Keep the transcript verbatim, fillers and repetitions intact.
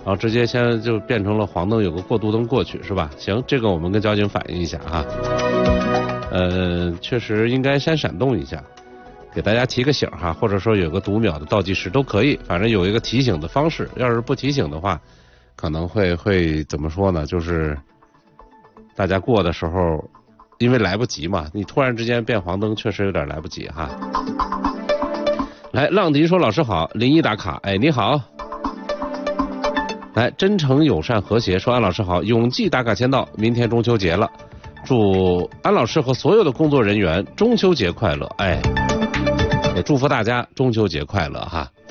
然后直接先就变成了黄灯，有个过渡灯过去，是吧？行，这个我们跟交警反映一下哈。呃，确实应该先闪动一下，给大家提个醒哈，或者说有个读秒的倒计时都可以，反正有一个提醒的方式。要是不提醒的话，可能会会怎么说呢？就是大家过的时候，因为来不及嘛，你突然之间变黄灯，确实有点来不及哈。来，浪迪说：“老师好，临沂打卡。”哎，你好。来，真诚友善和谐说：“安老师好，永记打卡签到，明天中秋节了，祝安老师和所有的工作人员中秋节快乐。”哎，也祝福大家中秋节快乐哈。